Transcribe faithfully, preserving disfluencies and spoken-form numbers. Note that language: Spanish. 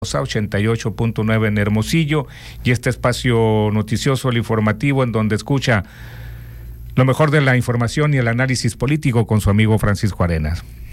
ochenta y ocho punto nueve en Hermosillo, y este espacio noticioso, el informativo, en donde escucha lo mejor de la información y el análisis político con su amigo Francisco Arenas.